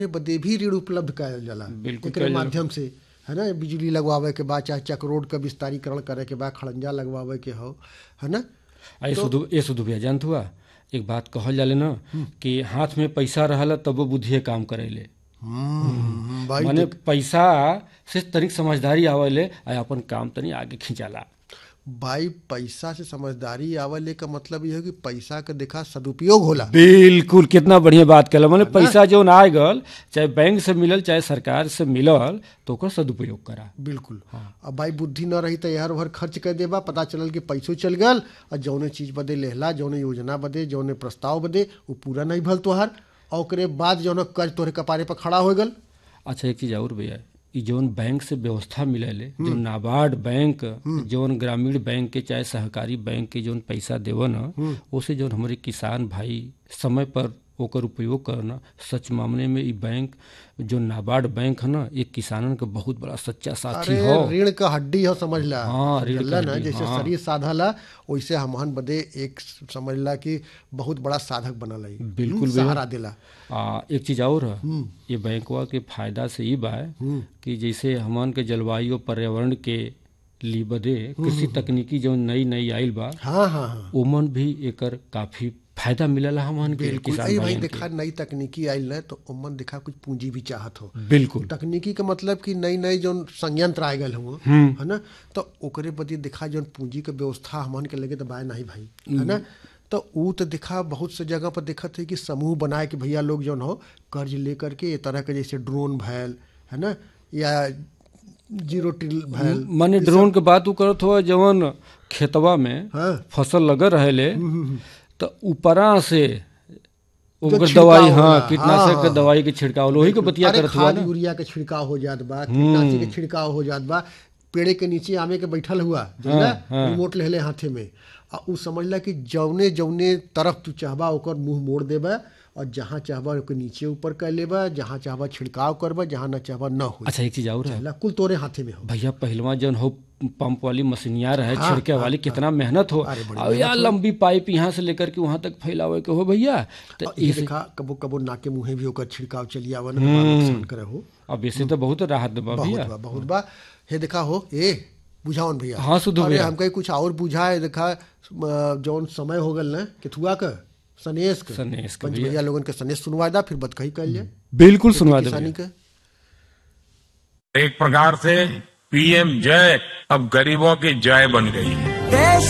बदे भी ऋण उपलब्ध करायल जाला बिल्कुल एकरे माध्यम से, है ना। बिजली लगवावे के बाद, चाहे चक रोड का विस्तारीकरण करे के बाद, खड़ंजा लगवावे के हो, है ना। ये शुद्ध भैया जानत हुआ, एक बात कहल जाले ना कि हाथ में पैसा रहला तब वो बुद्धिए काम करेले। भाई माने पैसा से तनिक समझदारी आवेले आ अपन काम तनी आगे खिंचाला। भाई पैसा से समझदारी आवले का मतलब ये है कि पैसा का देखा सदुपयोग होला। बिल्कुल, कितना बढ़िया बात कहला। माने पैसा जो आ गल, चाहे बैंक से मिलल चाहे सरकार से मिलल, तो ओकर सदुपयोग करा। बिल्कुल। अब भाई बुद्धि न रही तो यार भर खर्च कर देबा, पता चलल कि पैसों चल गल और जौने चीज बदे लेहला, जौने योजना बदे, जौने प्रस्ताव बदे वो पूरा नहीं भल तोहार, और ओकरे बाद जौन कर्ज तोहरे कपारे पर खड़ा हो गल। अच्छा एक चीज और भैया, ई जौन बैंक से व्यवस्था मिलेले, जो नाबार्ड बैंक, जौन ग्रामीण बैंक के चाहे सहकारी बैंक के जौन पैसा देवन, ओसे जौन हमारे किसान भाई समय पर ओकर उपयोग करना, सच मामले में ई बैंक जो नाबार्ड बैंक है ना, ये किसानन का बहुत बड़ा सच्चा साथी हो। ऋण का हड्डी हो, समझ ला। हाँ, ऋण का ना हड्डी, जैसे हाँ। शरीर साधला वैसे हमहन बदे एक समझ ला कि बहुत बड़ा साधक बनल है। बिल्कुल सहारा देला। एक चीज और है, ये बैंकवा के फायदा से ही बा कि जैसे हमन के जलवायु और पर्यावरण के लिए बदे कृषि तकनीकी जो नई नई आइल बा, हाँ हाँ हाँ, ओमन भी एकर काफी फायदा मिलला हमन के बिल्कुल। किसान भाई भाइयन देखा नई तकनीकी आइल ना तो उमन देखा कुछ पूंजी भी चाहत हो। बिल्कुल तकनीकी का मतलब कि नई नई जो संयंत्र आ गए हुआ, है ना, तो ओकरे बदे देखा जो पूंजी के व्यवस्था हमन के लगे तो बाय नहीं भाई, है ना। तो ऊ तो देखा बहुत से जगह पर देखत है कि समूह बनाए कि भैया लोग जो हो कर्ज लेकर के ये तरह के जैसे ड्रोन भैल, है ना, या जीरो टिल भैल। माने ड्रोन के बात उ करत हो जवन खेतवा में फसल लगे रहेले, तो ऊपरा से ओकर दवाई, हाँ, कीटनाशक के दवाई के छिड़काव, लोही के बतिया करत हुआ ना। यूरिया के छिड़काव हो जात बा, कीटनाशक के छिड़काव हो जात बा, पेड़े के नीचे आमे के बैठल हुआ रिमोट लेले हाथे में, आ उ समझला कि जौने जौने तरफ तू चाहबा ओकर मुंह मोड़ देबा, और जहाँ चाहबा ओके नीचे ऊपर कर लेबा, जहाँ चाहबा छिड़काव करबा, जहाँ न चाहबा न हो। अच्छा एक चीज और है कुल तोरे हाथे में हो भैया, पहलवा जन हो पंप वाली मशीनिया रहे, छिड़के वाली, कितना मेहनत हो, और यार लंबी पाइप यहाँ से लेकर के वहां तक फैलावे के हो भैया। तो ये देखा कबो कबो नाके मुँहे भी होकर छिड़काव चली आवा, नुकसान करे हो। अब ऐसे तो बहुत राहत बा भैया, बहुत बा। हे देखा हो, ए बुझावन भैया। हाँ सुधो भैया, हमके कुछ और बुझाए। देखा जौन समय हो गल ना केथुआ का सनेश का भैया लोगन के सनेश सुनवा दा, फिर बतकही कर ले। बिल्कुल सुनवा दे। एक प्रकार से पीएम जय अब गरीबों की जय बन गई है।